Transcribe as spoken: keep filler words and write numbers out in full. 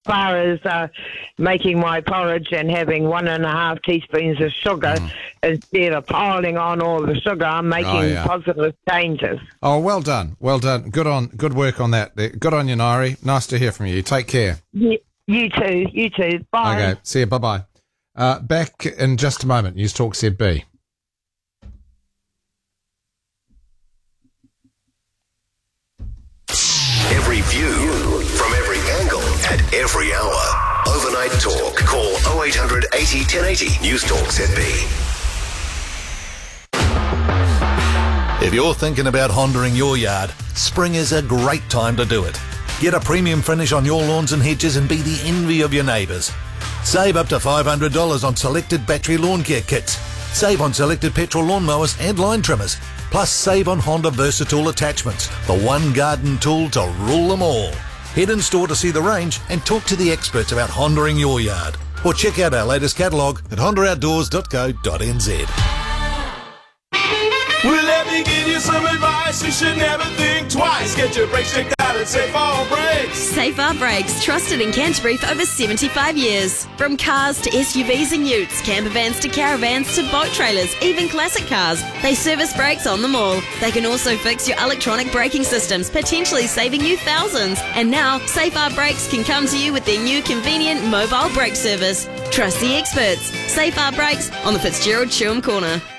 far as uh, making my porridge and having one and a half teaspoons of sugar mm. instead of piling on all the sugar, I'm making oh, yeah. positive changes. Oh, well done. Well done. Good on. Good work on that. Good on you, Nairi. Nice to hear from you. Take care. You, you too. You too. Bye. Okay. See you. Bye-bye. Uh, back in just a moment. News Talk Z B. Every view from every angle at every hour. Overnight Talk. Call oh eight hundred eighty ten eighty. News Talk Z B. If you're thinking about Hondaing your yard, spring is a great time to do it. Get a premium finish on your lawns and hedges and be the envy of your neighbours. Save up to five hundred dollars on selected battery lawn care kits. Save on selected petrol lawnmowers and line trimmers. Plus save on Honda Versatile attachments, the one garden tool to rule them all. Head in store to see the range and talk to the experts about Hondaing your yard. Or check out our latest catalogue at honda outdoors dot co dot n z. Well, let me give you some advice. You should never think twice. Get your brakes checked out at Safe R Brakes. Safe R Brakes, trusted in Canterbury for over seventy-five years. From cars to S U Vs and utes, camper vans to caravans to boat trailers, even classic cars, they service brakes on them all. They can also fix your electronic braking systems, potentially saving you thousands. And now, Safe R Brakes can come to you with their new convenient mobile brake service. Trust the experts. Safe R Brakes on the Fitzgerald Chewham Corner.